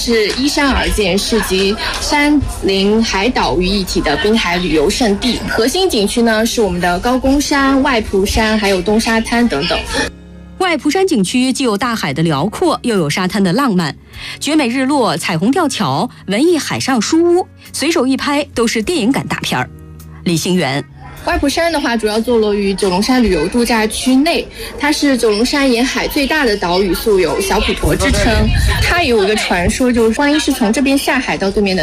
是依山而建，是集山林海岛于一体的滨海旅游胜地。核心景区呢是我们的高公山、外蒲山，还有东沙滩等等。 外蒲山景区既有大海的辽阔，又有沙滩的浪漫，绝美日落、彩虹吊桥、文艺海上书屋，随手一拍都是电影感大片儿。李星元。 外蒲山的话，主要坐落于九龙山旅游度假区内，它是九龙山沿海最大的岛屿，素有小普陀之称。它有一个传说，就是观音是从这边下海到对面的